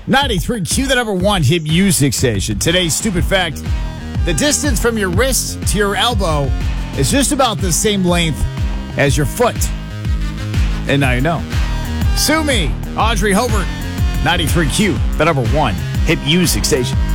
93Q, the number one hit music station. Today's stupid fact: the distance from your wrist to your elbow is just about the same length as your foot. And now you know. Sue me, Audrey Hobart. 93Q, the number one hit music station.